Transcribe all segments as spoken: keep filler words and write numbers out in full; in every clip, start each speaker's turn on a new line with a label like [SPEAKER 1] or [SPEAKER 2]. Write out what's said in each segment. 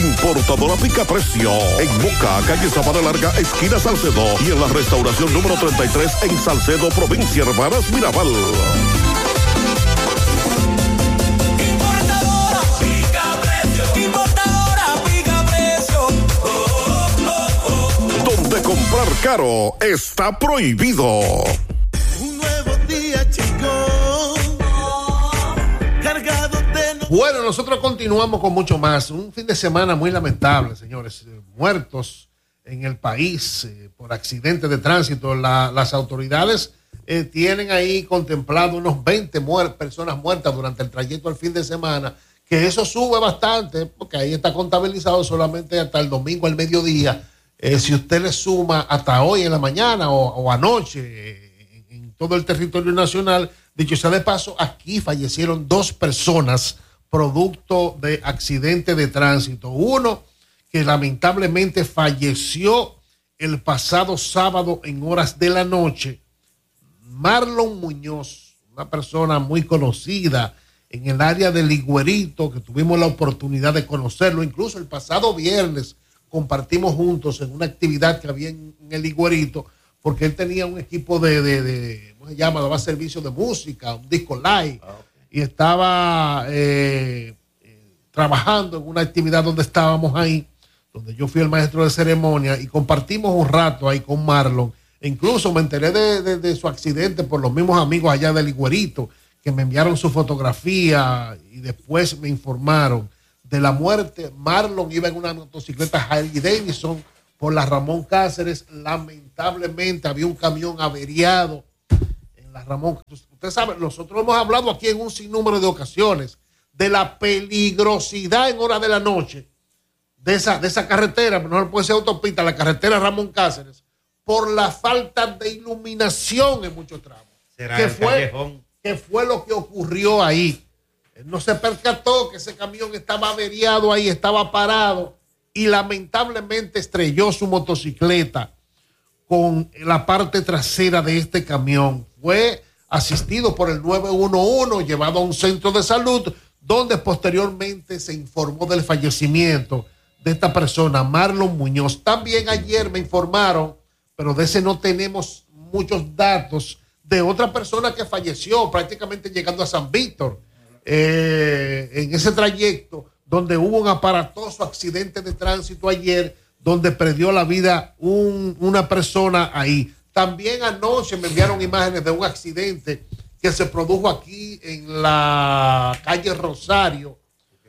[SPEAKER 1] Importadora Pica Precio. En Moca, calle Sabana Larga, esquina Salcedo. Y en la restauración número treinta y tres en Salcedo, provincia Hermanas Mirabal.
[SPEAKER 2] Importadora Pica Precio. Importadora Pica Precio. Oh, oh, oh, oh.
[SPEAKER 1] Donde comprar caro está prohibido.
[SPEAKER 3] Un nuevo día, chicos. Cargado de...
[SPEAKER 4] Bueno, nosotros continuamos con mucho más. Un fin de semana muy lamentable, señores. Muertos en el país eh, por accidentes de tránsito. La, las autoridades eh, tienen ahí contemplado unos veinte muer- personas muertas durante el trayecto al fin de semana, que eso sube bastante, porque ahí está contabilizado solamente hasta el domingo al mediodía. Eh, si usted le suma hasta hoy en la mañana o, o anoche eh, en todo el territorio nacional, dicho sea de paso, aquí fallecieron dos personas producto de accidente de tránsito. Uno que lamentablemente falleció el pasado sábado en horas de la noche, Marlon Muñoz, una persona muy conocida en el área del Higuerito, que tuvimos la oportunidad de conocerlo, incluso el pasado viernes compartimos juntos en una actividad que había en, en el Higuerito, porque él tenía un equipo de, de, de ¿cómo se llama? Daba servicio de música, un disco live, ah, okay. Y estaba eh, eh, trabajando en una actividad donde estábamos ahí, donde yo fui el maestro de ceremonia, y compartimos un rato ahí con Marlon. E incluso me enteré de, de, de su accidente por los mismos amigos allá del Higuerito, que me enviaron su fotografía y después me informaron de la muerte. Marlon iba en una motocicleta Harley Davidson por la Ramón Cáceres. Lamentablemente había un camión averiado en la Ramón. Usted sabe, nosotros hemos hablado aquí en un sinnúmero de ocasiones de la peligrosidad en horas de la noche de esa, de esa carretera, no puede ser autopista, la carretera Ramón Cáceres, por la falta de iluminación en muchos tramos.
[SPEAKER 5] ¿Será
[SPEAKER 4] ¿Qué
[SPEAKER 5] el
[SPEAKER 4] fue,
[SPEAKER 5] callejón?
[SPEAKER 4] ¿Qué fue lo que ocurrió ahí? No se percató que ese camión estaba averiado ahí, estaba parado, y lamentablemente estrelló su motocicleta con la parte trasera de este camión. Fue asistido por el nueve uno uno, llevado a un centro de salud, donde posteriormente se informó del fallecimiento de esta persona, Marlon Muñoz. También ayer me informaron, pero de ese no tenemos muchos datos, de otra persona que falleció prácticamente llegando a San Víctor, eh, en ese trayecto donde hubo un aparatoso accidente de tránsito ayer, donde perdió la vida un, una persona ahí. También anoche me enviaron imágenes de un accidente que se produjo aquí en la calle Rosario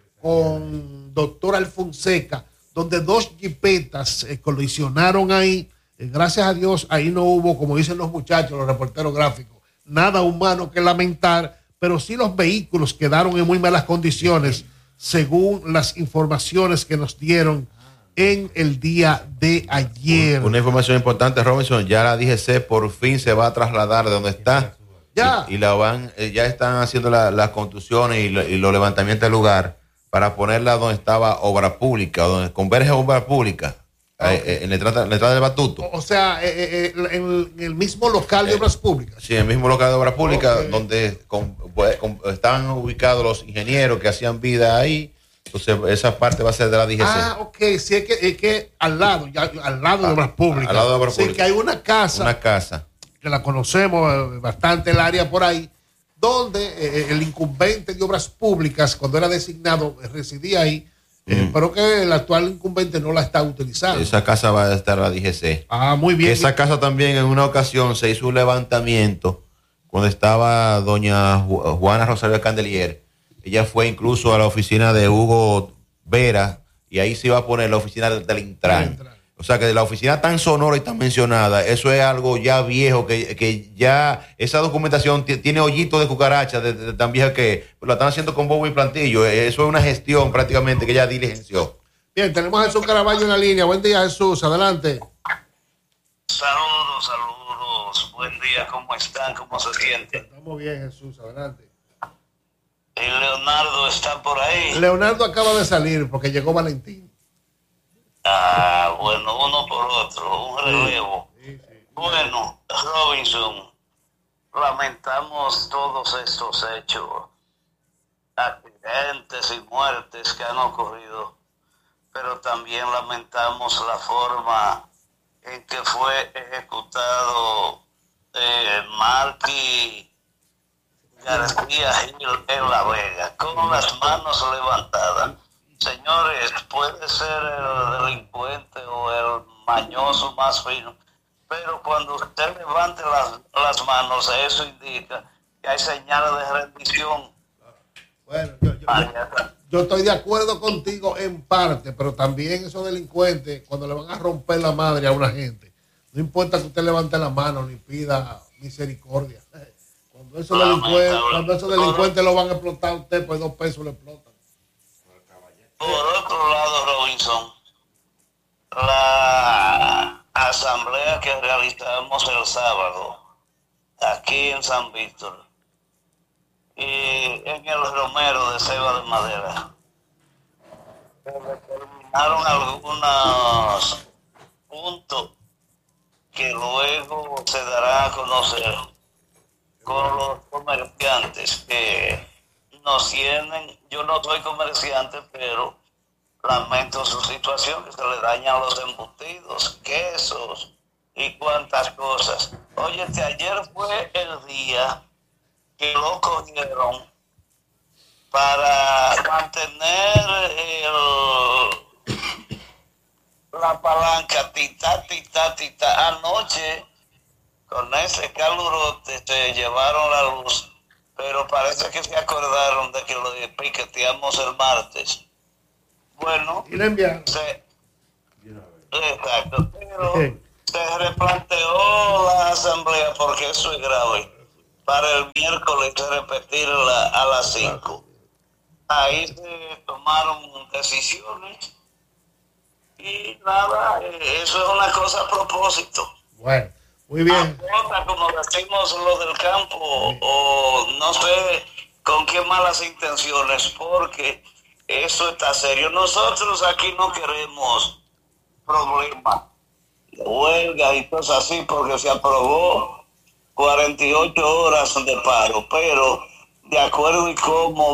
[SPEAKER 4] con Doctor Alfonseca, donde dos jipetas eh, colisionaron ahí. Eh, gracias a Dios, ahí no hubo, como dicen los muchachos, los reporteros gráficos, nada humano que lamentar, pero sí los vehículos quedaron en muy malas condiciones, según las informaciones que nos dieron en el día de ayer.
[SPEAKER 6] Una información importante, Robinson, ya la D G C por fin se va a trasladar de donde está.
[SPEAKER 4] Ya.
[SPEAKER 6] Y, y la van, eh, ya están haciendo la, las construcciones y, lo, y los levantamientos del lugar para ponerla donde estaba obra pública, donde converge obra pública, okay. eh, eh, en la entrada, la entrada del Batuto.
[SPEAKER 4] O, o sea, eh, eh, en, en el mismo local de
[SPEAKER 6] eh,
[SPEAKER 4] obras públicas.
[SPEAKER 6] Sí, en el mismo local de obras públicas,
[SPEAKER 4] okay.
[SPEAKER 6] donde con, con, estaban ubicados los ingenieros que hacían vida ahí. Entonces, esa parte va a ser de la D G C.
[SPEAKER 4] Ah, ok, sí, es que, es que al lado, ya, al lado de obras públicas.
[SPEAKER 6] Al lado de obras
[SPEAKER 4] sí,
[SPEAKER 6] públicas.
[SPEAKER 4] que hay una casa.
[SPEAKER 6] Una casa.
[SPEAKER 4] Que la conocemos bastante, el área por ahí, donde eh, el incumbente de obras públicas, cuando era designado, residía ahí, mm. eh, pero que el actual incumbente no la está utilizando.
[SPEAKER 6] Esa casa va a estar la D G C.
[SPEAKER 4] Ah, muy bien.
[SPEAKER 6] Esa casa también en una ocasión se hizo un levantamiento cuando estaba doña Juana Rosario Candelier. Ella fue incluso a la oficina de Hugo Vera y ahí se iba a poner la oficina del, del Intran. Intran. O sea que de la oficina tan sonora y tan mencionada, eso es algo ya viejo, que, que ya esa documentación t- tiene hoyitos de cucaracha, de, de, de tan vieja que lo están haciendo con bobo y plantillo. Eso es una gestión prácticamente que ya diligenció.
[SPEAKER 4] Bien, tenemos a Jesús Caraballo en la línea. Buen día, Jesús, adelante.
[SPEAKER 7] Saludos, saludos. Buen día, ¿cómo están? ¿Cómo se sienten?
[SPEAKER 4] Estamos bien, Jesús, adelante.
[SPEAKER 7] ¿Y Leonardo está por ahí?
[SPEAKER 4] Leonardo acaba de salir porque llegó Valentín.
[SPEAKER 7] Ah, bueno, uno por otro, un relevo. Sí, sí, sí. Bueno, Robinson, lamentamos todos estos hechos, accidentes y muertes que han ocurrido pero también lamentamos la forma en que fue ejecutado eh, Marky García Gil en La Vega, con las manos levantadas. Señores, puede ser el delincuente o el mañoso más fino, pero cuando usted levante las, las manos, eso indica que hay señales de rendición.
[SPEAKER 4] Bueno, yo, yo, yo, yo estoy de acuerdo contigo en parte, pero también esos delincuentes, cuando le van a romper la madre a una gente, no importa que usted levante la mano ni pida misericordia. Cuando esos delincuentes, cuando esos delincuentes lo van a explotar a usted, pues dos pesos le explotan.
[SPEAKER 7] Por otro lado, Robinson, la asamblea que realizamos el sábado aquí en San Víctor y en el Romero de Ceiba de Madera, determinaron algunos puntos que luego se dará a conocer con los comerciantes que nos tienen. Yo no soy comerciante, pero lamento su situación, que se le dañan los embutidos, quesos y cuantas cosas. Oye, ayer fue el día que lo cogieron para mantener el, la palanca tita, tita, tita. Anoche, con ese calurote, se llevaron la luz, pero parece que se acordaron de que lo piqueteamos el martes. Bueno,
[SPEAKER 4] y le enviaron.
[SPEAKER 7] Se, exacto, pero se replanteó la asamblea, porque eso es grave, para el miércoles repetirla a las cinco. Ahí se tomaron decisiones y nada, eso es una cosa a propósito.
[SPEAKER 4] Bueno, muy bien.
[SPEAKER 7] Otra, como decimos los del campo, o no sé con qué malas intenciones, porque eso está serio. Nosotros aquí no queremos problemas, huelgas y cosas así, porque se aprobó cuarenta y ocho horas de paro, pero de acuerdo y cómo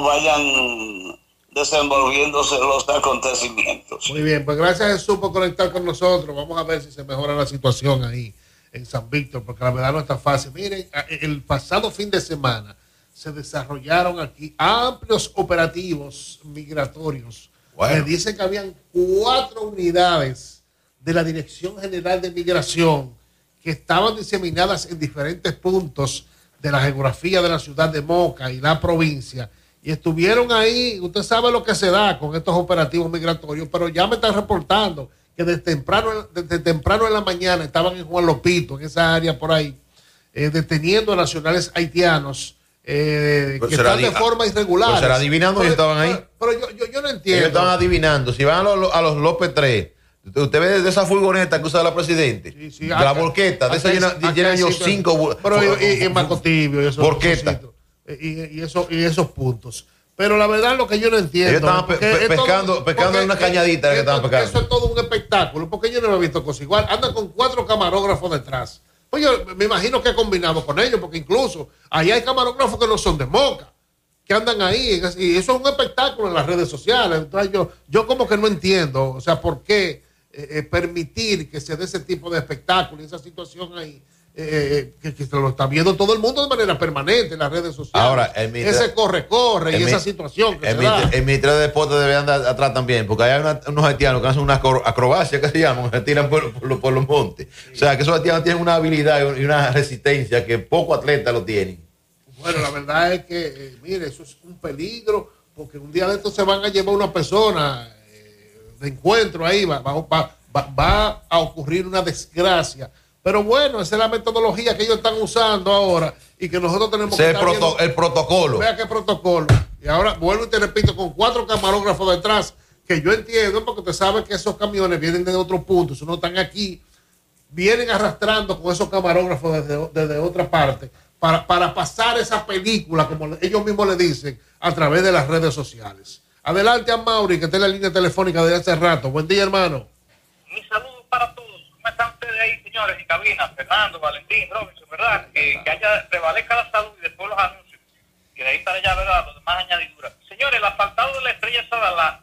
[SPEAKER 7] vayan desenvolviéndose los acontecimientos.
[SPEAKER 4] Muy bien, pues gracias Jesús por conectar con nosotros. Vamos a ver si se mejora la situación ahí en San Víctor, porque la verdad no está fácil. Miren, el pasado fin de semana se desarrollaron aquí amplios operativos migratorios. Bueno. Me dicen que habían cuatro unidades de la Dirección General de Migración que estaban diseminadas en diferentes puntos de la geografía de la ciudad de Moca y la provincia, y estuvieron ahí. Usted sabe lo que se da con estos operativos migratorios, pero ya me están reportando que desde temprano, desde temprano en la mañana estaban en Juan Lopito, en esa área por ahí, eh, deteniendo a nacionales haitianos eh, que están de forma irregular.
[SPEAKER 6] Pues será adivinando que estaban ahí.
[SPEAKER 4] Pero, pero yo, yo, yo no entiendo.
[SPEAKER 6] Ellos estaban adivinando. Si van a los, a los López tres, usted ve de esa furgoneta que usa la presidente, sí, sí, de acá, la volqueta, de esa llenan ellos cinco.
[SPEAKER 4] Pero y, y, y Marco Tibio, y esos
[SPEAKER 6] volqueta.
[SPEAKER 4] Y, y, eso, y esos puntos. Pero la verdad lo que yo no entiendo.
[SPEAKER 6] Ellos estaban pe pe pescando, todo, pescando en una cañadita que estaban pescando.
[SPEAKER 4] Eso es todo un espectáculo, porque yo no lo he visto cosa igual. Andan con cuatro camarógrafos detrás. Pues yo me imagino que ha combinado con ellos, porque incluso ahí hay camarógrafos que no son de Moca, que andan ahí, y eso es un espectáculo en las redes sociales. Entonces yo, yo como que no entiendo, o sea, por qué eh, permitir que se dé ese tipo de espectáculo, esa situación ahí. Eh, que, que se lo está viendo todo el mundo de manera permanente en las redes sociales.
[SPEAKER 6] Ahora, el ministro,
[SPEAKER 4] ese corre-corre y esa situación que
[SPEAKER 6] el,
[SPEAKER 4] se da.
[SPEAKER 6] El Ministerio de Deportes debe andar atrás también, porque hay una, unos haitianos que hacen una acrobacia que se llaman, se tiran por, por, por los montes. Sí. O sea, que esos haitianos tienen una habilidad y una resistencia que pocos atletas lo tienen.
[SPEAKER 4] Bueno, la verdad es que, eh, mire, eso es un peligro, porque un día de estos se van a llevar una persona eh, de encuentro ahí, va, va, va, va a ocurrir una desgracia. Pero bueno, esa es la metodología que ellos están usando ahora y que nosotros tenemos que
[SPEAKER 6] estar proto viendo. El protocolo.
[SPEAKER 4] Vea qué protocolo. Y ahora vuelvo y te repito, con cuatro camarógrafos detrás, que yo entiendo, porque usted sabe que esos camiones vienen de otro punto, si no están aquí, vienen arrastrando con esos camarógrafos desde, desde otra parte para, para pasar esa película, como ellos mismos le dicen, a través de las redes sociales. Adelante a Mauri, que está en la línea telefónica de hace rato. Buen día, hermano.
[SPEAKER 5] Mi saludo para todos. ¿Cómo están ustedes ahí, señores? Y cabina, Fernando, Valentín, Robinson, ¿verdad? Que, que haya, prevalezca la salud y después los anuncios. Y de ahí para allá, ¿verdad? Los demás añadiduras. Señores, el asfaltado de la Estrella Sadalá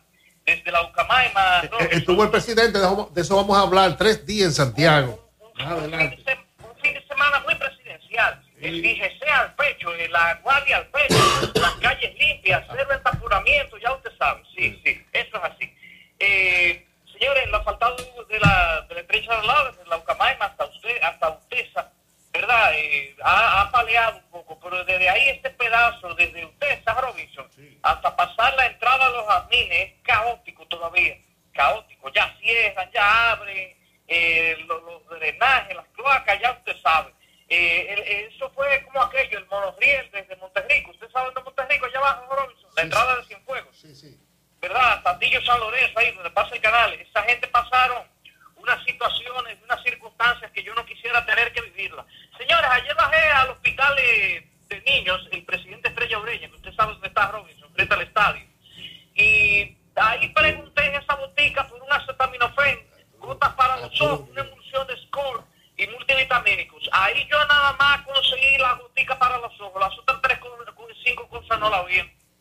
[SPEAKER 5] desde la Ucamaima.
[SPEAKER 4] Eh, Estuvo el presidente, de eso- de eso vamos a hablar, tres días en Santiago.
[SPEAKER 5] Un,
[SPEAKER 4] Ah,
[SPEAKER 5] un fin de
[SPEAKER 4] adelante.
[SPEAKER 5] se- un fin de semana muy presidencial. El I G C al pecho, eh, la guardia al pecho, las calles limpias, cero entaponamiento, ya usted sabe. Sí, sí, eso es así. Eh, señores, el asfaltado de la, de la estrecha de la, de la Ucamaima hasta usted, hasta Utesa, ¿verdad? Eh, ha, ha paleado un poco, pero desde ahí este pedazo, desde Utesa, Robinson, hasta pasar la entrada a los jardines, es caótico todavía, caótico. Ya cierran, ya abren, eh, los, los drenajes, las cloacas, ya usted sabe. Eh, el- eso fue como aquello, el monorriel desde Monterrico. ¿Usted sabe dónde es Monterrico? Allá abajo, Robinson, la
[SPEAKER 4] Sí,
[SPEAKER 5] entrada de Cienfuegos.
[SPEAKER 4] Sí, sí.
[SPEAKER 5] ¿Verdad? Tandillo San Lorenzo, ahí donde pasa el canal. Esa gente pasaron unas situaciones, unas circunstancias que yo no quisiera tener que vivirlas. Señores, ayer bajé al hospital de, de niños, el presidente Estrella Ureña, que usted sabe dónde está Robinson, frente al estadio. Y ahí pregunté en esa botica por un acetaminofén, gotas para los ojos, una emulsión de Skol y multivitamínicos. Ahí yo nada más conseguí la botica para los ojos, las otras tres con, con cinco cosas no la vi.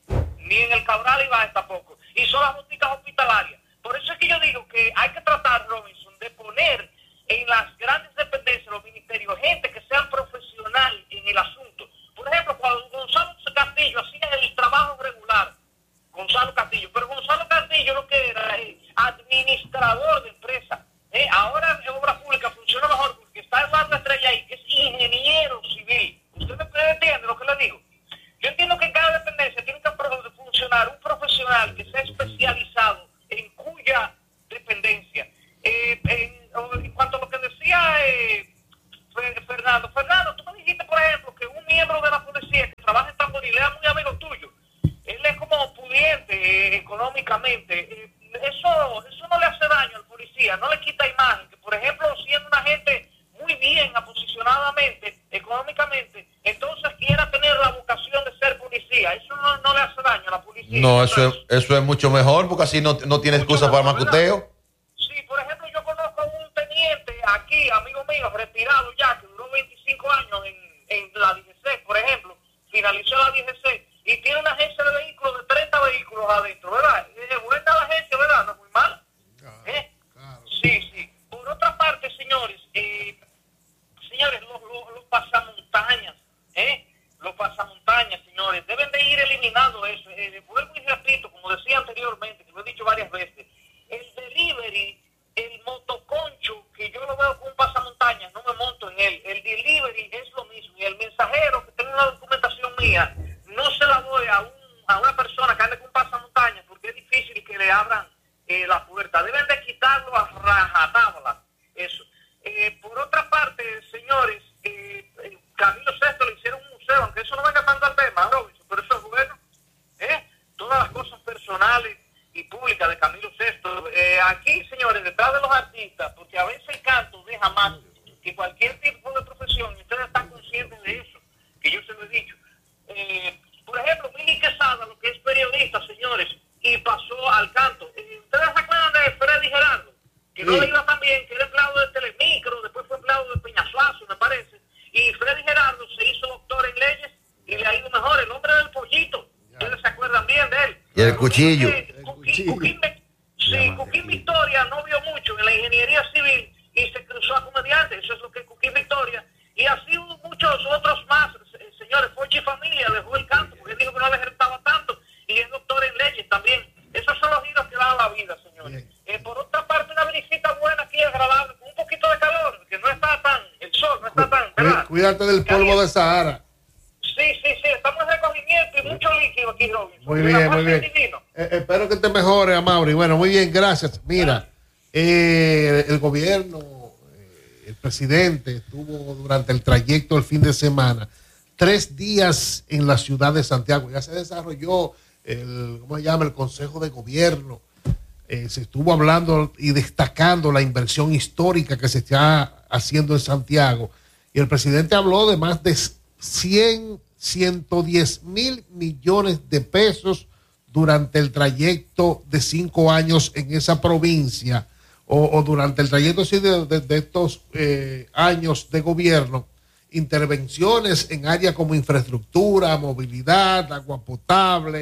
[SPEAKER 5] Ni en el Cabral Ibáez tampoco. Y son las boticas hospitalarias. Por eso es que yo digo que hay que tratar, Robinson, de poner en las grandes dependencias, los ministerios, gente que sea profesional en el asunto. Por ejemplo, cuando Gonzalo Castillo hacía el trabajo regular, Gonzalo Castillo, pero Gonzalo Castillo lo que era eh, administrador de empresa. Eh, ahora en obra pública funciona mejor porque está Eduardo Estrella ahí, que es ingeniero civil. ¿Usted me entiende lo que le digo? Yo entiendo que en cada dependencia tiene que pro- funcionar un profesional que sea especializado en cuya dependencia. Eh, en, en cuanto a lo que decía eh, Fer- Fernando, Fernando, tú me dijiste, por ejemplo, que un miembro de la policía que trabaja en Tamboril era muy amigo tuyo. Él es como pudiente eh, económicamente. Eh, eso, eso no le hace daño al policía, no le quita imagen. Que, por ejemplo, siendo una gente muy bien aposicionadamente, económicamente, entonces quiera tener la vocación de ser policía. Eso no, no le hace daño a la policía.
[SPEAKER 6] No, eso es, eso es mucho mejor porque así no, no tiene excusa para macuteo.
[SPEAKER 5] Sí, por ejemplo, yo conozco a un teniente aquí, amigo mío, retirado ya, que duró veinticinco años en, en la D G C, por ejemplo, finalizó la D G C y tiene una agencia de vehículos de treinta vehículos adentro, ¿verdad? Es buena la agencia, ¿verdad? No es muy mal. ¿Eh? Sí, sí. Por otra parte, señores, eh, señores, los, los, los pasamontañas, ¿eh? Los pasamontañas, señores, deben de ir eliminando eso. Eh, vuelvo y repito, como decía anteriormente, que lo he dicho varias veces, el delivery, el motoconcho, que yo lo veo con un pasamontañas, no me monto en él. El delivery es lo mismo. Y el mensajero que tenga una documentación mía, no se la doy a, un, a una persona que ande con un pasamontañas, porque es difícil que le abran eh, la puerta. Deben de quitarlo a rajatabla, eso. Eh, por otra parte, señores, eh, eh, Camilo Sesto le hicieron un museo, aunque eso no venga tanto al tema, Robinson, pero eso es bueno. ¿Eh? Todas las cosas personales y públicas de Camilo Sesto. Eh, aquí, señores, detrás de los artistas, porque a veces el canto deja más que cualquier tipo de profesión, y ustedes están conscientes de eso, que yo se lo he dicho. Eh, por ejemplo, Mili Quesada, lo que es periodista, señores, y pasó al canto. Eh, ¿Ustedes se acuerdan de Freddy Gerardo? Que no
[SPEAKER 4] Sí.
[SPEAKER 5] le iba tan bien, que era empleado de Telemicro, después fue empleado de Peñasuazo, me parece. Y Freddy Gerardo se hizo doctor en leyes y le ha ido mejor. El hombre del pollito, ustedes se acuerdan bien de él.
[SPEAKER 6] Y el cuchillo.
[SPEAKER 5] Eh, Cuquín, Cuquín, sí, Cuquín Victoria no vio mucho en la ingeniería civil y se cruzó a comediante. Eso es lo que es Cuquín Victoria. Y así hubo muchos otros más, eh, señores. Pochi Familia dejó el canto porque dijo que no le ejercitaba tanto y es doctor en leyes también. Esos son los giros que da la vida, señores. Eh, por otra parte, una brisita buena aquí, agradable, con un poquito de calor, que no está tan, el sol no está tan, ¿verdad?
[SPEAKER 4] Cuídate del polvo de Sahara.
[SPEAKER 5] Sí, sí, sí, estamos en recogimiento y mucho líquido aquí, Robinson.
[SPEAKER 4] Muy
[SPEAKER 5] La
[SPEAKER 4] bien,
[SPEAKER 5] paz
[SPEAKER 4] muy
[SPEAKER 5] es
[SPEAKER 4] bien.
[SPEAKER 5] divino.
[SPEAKER 4] Eh, espero que te mejores, Amaury. Bueno, muy bien, gracias. Mira, eh, el gobierno, eh, el presidente estuvo durante el trayecto del fin de semana tres días en la ciudad de Santiago. Ya se desarrolló el, ¿cómo se llama? El Consejo de Gobierno. Eh, se estuvo hablando y destacando la inversión histórica que se está haciendo en Santiago. Y el presidente habló de más de cien, ciento diez mil millones de pesos durante el trayecto de cinco años en esa provincia, o, o durante el trayecto sí, de, de, de estos eh, años de gobierno, intervenciones en áreas como infraestructura, movilidad, agua potable,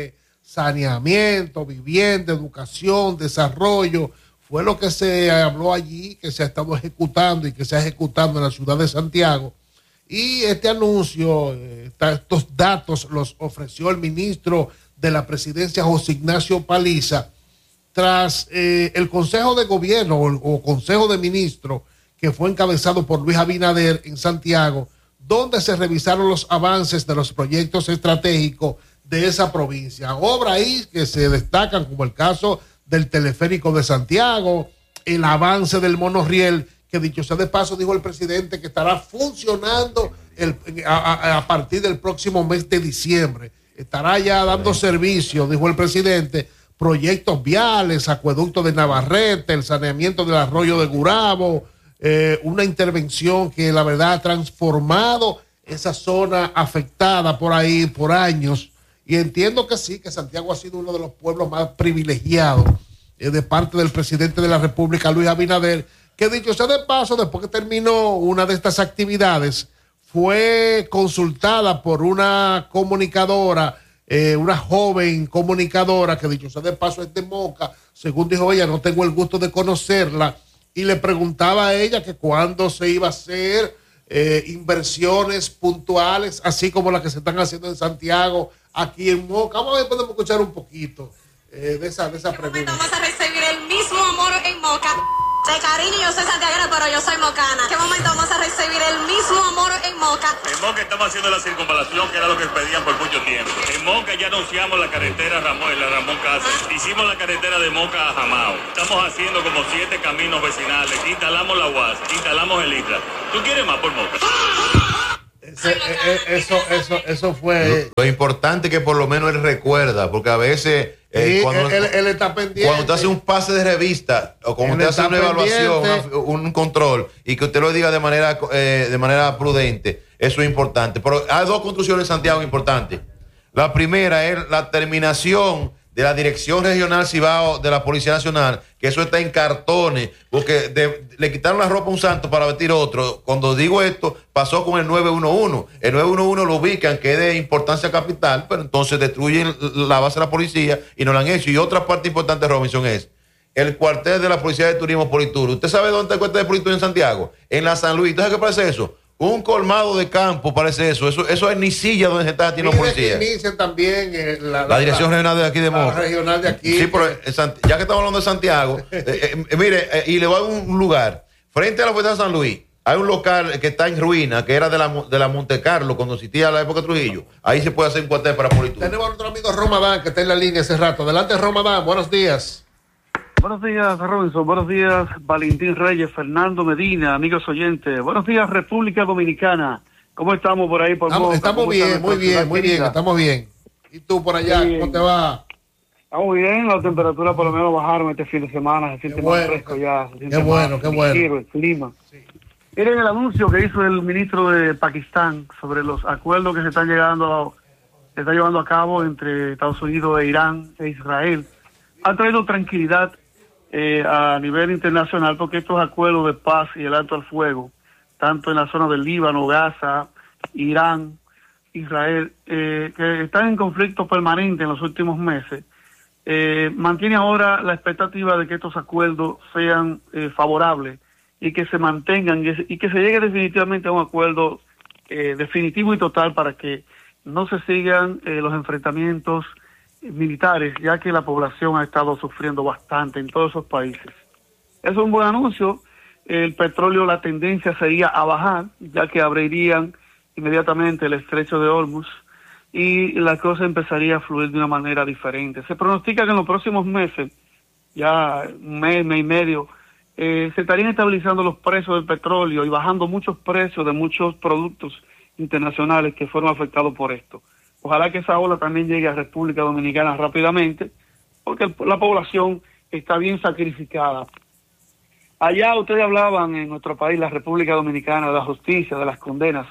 [SPEAKER 4] saneamiento, vivienda, educación, desarrollo. Fue lo que se habló allí, que se ha estado ejecutando y que se ha ejecutado en la ciudad de Santiago. Y este anuncio, estos datos los ofreció el ministro de la Presidencia, José Ignacio Paliza, tras eh, el Consejo de Gobierno o, o Consejo de Ministros que fue encabezado por Luis Abinader en Santiago, donde se revisaron los avances de los proyectos estratégicos de esa provincia. Obras ahí que se destacan, como el caso del teleférico de Santiago, el avance del monorriel, que dicho sea de paso, dijo el presidente que estará funcionando el, a, a, a partir del próximo mes de diciembre. Estará ya dando servicio, dijo el presidente, proyectos viales, acueducto de Navarrete, el saneamiento del arroyo de Gurabo, eh, una intervención que la verdad ha transformado esa zona afectada por ahí por años. Y entiendo que sí, que Santiago ha sido uno de los pueblos más privilegiados eh, de parte del presidente de la República, Luis Abinader, que dicho sea de paso, después que terminó una de estas actividades, fue consultada por una comunicadora, eh, una joven comunicadora, que dicho sea de paso es de Moca, según dijo ella, no tengo el gusto de conocerla, y le preguntaba a ella que cuándo se iba a hacer eh, inversiones puntuales, así como las que se están haciendo en Santiago, aquí en Moca. Vamos a ver, podemos escuchar un poquito eh, de esa, de esa pregunta.
[SPEAKER 8] Vamos a recibir el mismo amor en Moca. De cariño, yo soy santiaguera, pero yo soy mocana. ¿Qué momento vamos a recibir el mismo amor en Moca?
[SPEAKER 9] En Moca estamos haciendo la circunvalación, que era lo que pedían por mucho tiempo. En Moca ya anunciamos la carretera Ramón, la Ramón Casas. Hicimos la carretera de Moca a Jamao. Estamos haciendo como siete caminos vecinales. Instalamos la U A S, instalamos el I T R A. ¿Tú quieres más por Moca?
[SPEAKER 4] Ese, eh, eso, eso, eso fue.
[SPEAKER 6] Lo, lo importante que por lo menos él recuerda, porque a veces eh,
[SPEAKER 4] sí,
[SPEAKER 6] cuando,
[SPEAKER 4] él, él está pendiente.
[SPEAKER 6] Cuando usted hace un pase de revista o cuando usted hace una evaluación, una, un control y que usted lo diga de manera eh, de manera prudente, eso es importante. Pero hay dos construcciones en Santiago importantes. La primera es la terminación de la Dirección Regional Cibao de la Policía Nacional, que eso está en cartones, porque de, le quitaron la ropa a un santo para vestir otro. Cuando digo esto, pasó con el nueve uno uno. El nueve uno uno lo ubican, que es de importancia capital, pero entonces destruyen la base de la policía y no lo han hecho. Y otra parte importante, Robinson, es el cuartel de la Policía de Turismo Politur. ¿Usted sabe dónde está el cuartel de Politur en Santiago? En la San Luis. ¿Entonces qué parece eso? Un colmado de campo, parece eso. Eso, eso es Nisilla donde se está haciendo los policías.
[SPEAKER 4] Inician también eh, la,
[SPEAKER 6] la dirección la, regional de aquí de Moca.
[SPEAKER 4] La regional de aquí.
[SPEAKER 6] Sí, pero eh, ya que estamos hablando de Santiago, eh, eh, mire, eh, y le voy a un lugar. Frente a la Fuerza de San Luis, hay un local que está en ruina, que era de la, de la Monte Carlo, cuando existía la época de Trujillo. Ahí se puede hacer un cuartel para Politur.
[SPEAKER 4] Tenemos a nuestro amigo Romadán, que está en la línea hace rato. Adelante, Romadán, buenos días.
[SPEAKER 10] Buenos días, Robinson. Buenos días, Valentín Reyes, Fernando Medina, amigos oyentes. Buenos días, República Dominicana. ¿Cómo estamos por ahí? Por
[SPEAKER 4] estamos
[SPEAKER 10] Moca?
[SPEAKER 4] estamos bien, muy bien, muy bien, estamos bien. ¿Y tú por allá, cómo te va?
[SPEAKER 10] Estamos bien, la temperatura por lo menos bajaron este fin de semana, se siente
[SPEAKER 4] bueno,
[SPEAKER 10] más fresco ya.
[SPEAKER 4] Qué bueno, qué bueno.
[SPEAKER 10] El clima. Sí. Miren el anuncio que hizo el ministro de Pakistán sobre los acuerdos que se están llegando, se está llevando a cabo entre Estados Unidos e Irán e Israel. Ha traído tranquilidad eh, a nivel internacional, porque estos acuerdos de paz y el alto al fuego, tanto en la zona del Líbano, Gaza, Irán, Israel, eh, que están en conflicto permanente en los últimos meses, eh, mantiene ahora la expectativa de que estos acuerdos sean eh, favorables y que se mantengan y, y que se llegue definitivamente a un acuerdo eh, definitivo y total para que no se sigan eh, los enfrentamientos militares, ya que la población ha estado sufriendo bastante en todos esos países. Es un buen anuncio. El petróleo, la tendencia sería a bajar, ya que abrirían inmediatamente el estrecho de Hormuz y la cosa empezaría a fluir de una manera diferente. Se pronostica que en los próximos meses, ya un mes, mes y medio, eh, se estarían estabilizando los precios del petróleo y bajando muchos precios de muchos productos internacionales que fueron afectados por esto. Ojalá que esa ola también llegue a República Dominicana rápidamente, porque la población está bien sacrificada. Allá ustedes hablaban en nuestro país, la República Dominicana, de la justicia, de las condenas.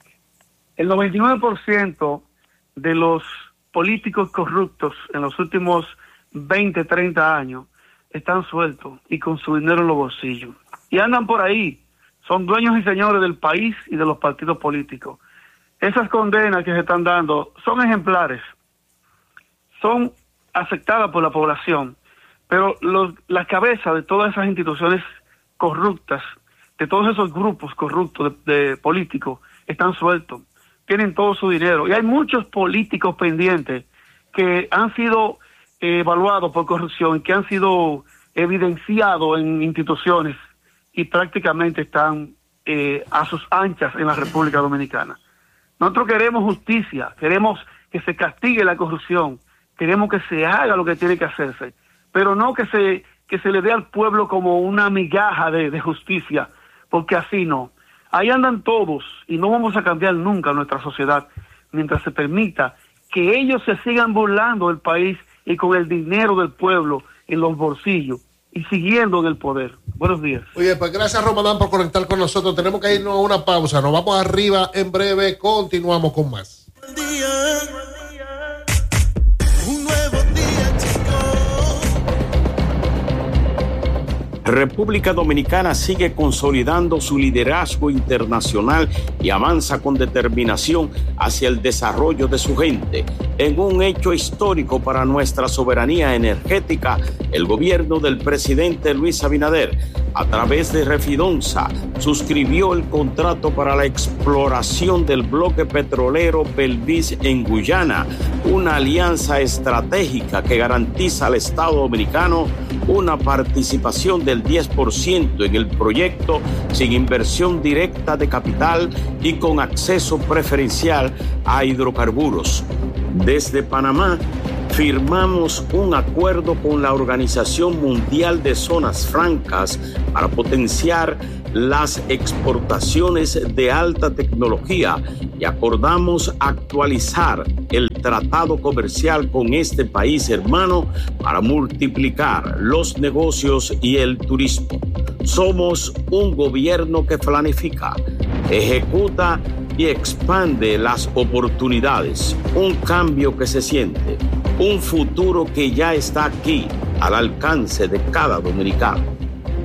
[SPEAKER 10] El noventa y nueve por ciento de los políticos corruptos en los últimos veinte, treinta años están sueltos y con su dinero en los bolsillos. Y andan por ahí, son dueños y señores del país y de los partidos políticos. Esas condenas que se están dando son ejemplares, son aceptada por la población, pero los, las cabezas de todas esas instituciones corruptas, de todos esos grupos corruptos de, de políticos, están sueltos, tienen todo su dinero, y hay muchos políticos pendientes que han sido eh, evaluados por corrupción, que han sido evidenciados en instituciones y prácticamente están eh, a sus anchas en la República Dominicana. Nosotros queremos justicia, queremos que se castigue la corrupción, queremos que se haga lo que tiene que hacerse, pero no que se que se le dé al pueblo como una migaja de, de justicia, porque así no. Ahí andan todos y no vamos a cambiar nunca nuestra sociedad mientras se permita que ellos se sigan burlando del país y con el dinero del pueblo en los bolsillos y siguiendo en el poder. Buenos días.
[SPEAKER 4] Oye, pues gracias Romadán por conectar con nosotros. Tenemos que irnos a una pausa. Nos vamos arriba en breve. Continuamos con más.
[SPEAKER 3] Un nuevo día, chicos.
[SPEAKER 11] República Dominicana sigue consolidando su liderazgo internacional y avanza con determinación hacia el desarrollo de su gente. En un hecho histórico para nuestra soberanía energética, el gobierno del presidente Luis Abinader, a través de Refidonza, suscribió el contrato para la exploración del bloque petrolero Belvis en Guyana, una alianza estratégica que garantiza al Estado dominicano una participación del diez por ciento en el proyecto sin inversión directa de capital y con acceso preferencial a hidrocarburos. Desde Panamá, firmamos un acuerdo con la Organización Mundial de Zonas Francas para potenciar las exportaciones de alta tecnología y acordamos actualizar el tratado comercial con este país hermano para multiplicar los negocios y el turismo. Somos un gobierno que planifica, ejecuta y expande las oportunidades, un cambio que se siente, un futuro que ya está aquí, al alcance de cada dominicano.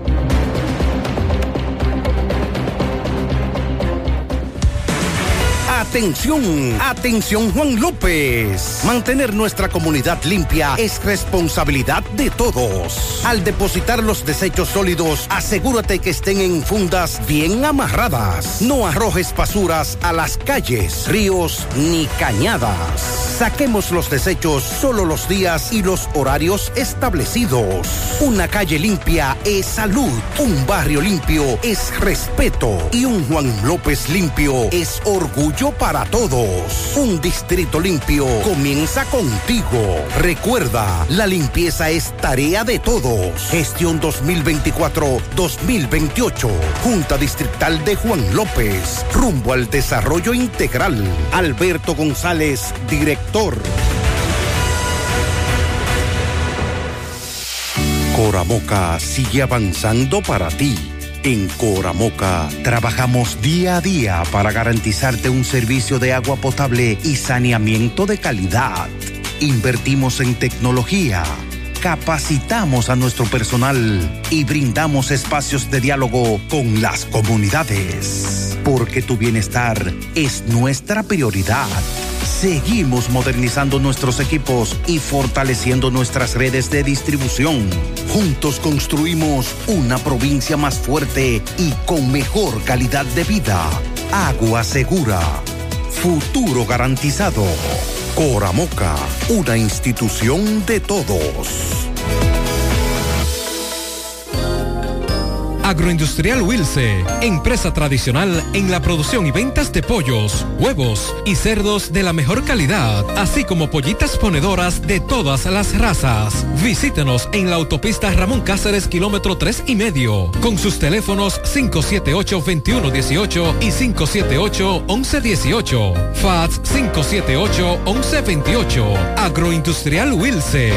[SPEAKER 12] Atención, atención Juan López. Mantener nuestra comunidad limpia es responsabilidad de todos. Al depositar los desechos sólidos, asegúrate que estén en fundas bien amarradas. No arrojes basuras a las calles, ríos ni cañadas. Saquemos los desechos solo los días y los horarios establecidos. Una calle limpia es salud, un barrio limpio es respeto y un Juan López limpio es orgullo para todos. Un distrito limpio comienza contigo. Recuerda, la limpieza es tarea de todos. Gestión dos mil veinticuatro dos mil veintiocho. Junta Distrital de Juan López. Rumbo al desarrollo integral. Alberto González, director. Coramoca sigue avanzando para ti. En Coramoca trabajamos día a día para garantizarte un servicio de agua potable y saneamiento de calidad. Invertimos en tecnología, capacitamos a nuestro personal y brindamos espacios de diálogo con las comunidades. Porque tu bienestar es nuestra prioridad. Seguimos modernizando nuestros equipos y fortaleciendo nuestras redes de distribución. Juntos construimos una provincia más fuerte y con mejor calidad de vida. Agua segura. Futuro garantizado. Coramoca, una institución de todos.
[SPEAKER 13] Agroindustrial Wilce, empresa tradicional en la producción y ventas de pollos, huevos y cerdos de la mejor calidad, así como pollitas ponedoras de todas las razas. Visítenos en la autopista Ramón Cáceres, kilómetro tres y medio, con sus teléfonos cinco siete ocho, dos uno uno ocho y cinco siete ocho, once dieciocho. Fax cinco siete ocho, once veintiocho. Agroindustrial Wilce.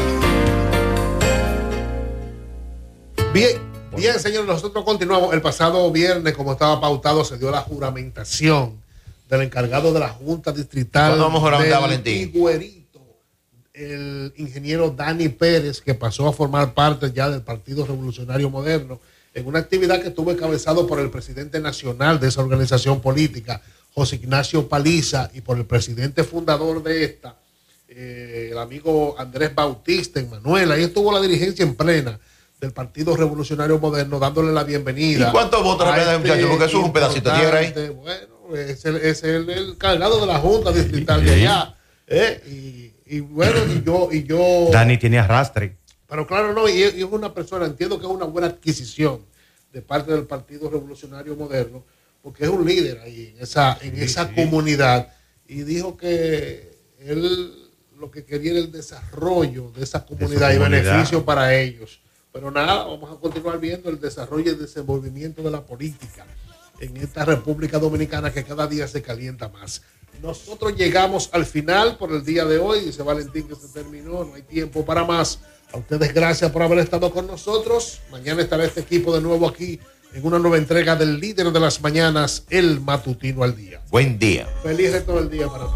[SPEAKER 4] Bien. Bien, señores, nosotros continuamos. El pasado viernes, como estaba pautado, se dio la juramentación del encargado de la Junta Distrital.
[SPEAKER 6] ¿Cuándo vamos a juramentar, Valentín?
[SPEAKER 4] Higuerito, el ingeniero Dani Pérez, que pasó a formar parte ya del Partido Revolucionario Moderno, en una actividad que estuvo encabezado por el presidente nacional de esa organización política, José Ignacio Paliza, y por el presidente fundador de esta, eh, el amigo Andrés Bautista en Manuel. Ahí estuvo la dirigencia en plena del Partido Revolucionario Moderno dándole la bienvenida.
[SPEAKER 6] ¿Y cuántos votos le da, muchachos? Porque eso es un pedacito de tierra ahí.
[SPEAKER 4] Bueno, es el, es el, el cargado de la Junta Distrital de allá. ¿eh? Y, y bueno, y yo, y yo.
[SPEAKER 14] Dani tiene arrastre.
[SPEAKER 4] Pero claro, no, y es, y es una persona, entiendo que es una buena adquisición de parte del Partido Revolucionario Moderno, porque es un líder ahí en esa, en sí, esa sí. comunidad. Y dijo que él lo que quería era el desarrollo de esa comunidad, de esa comunidad y beneficio para ellos. Pero nada, vamos a continuar viendo el desarrollo y el desenvolvimiento de la política en esta República Dominicana que cada día se calienta más. Nosotros llegamos al final por el día de hoy. Dice Valentín que se terminó, no hay tiempo para más. A ustedes gracias por haber estado con nosotros. Mañana estará este equipo de nuevo aquí en una nueva entrega del líder de las mañanas, el matutino al día.
[SPEAKER 6] Buen día.
[SPEAKER 4] Feliz resto del día para todos.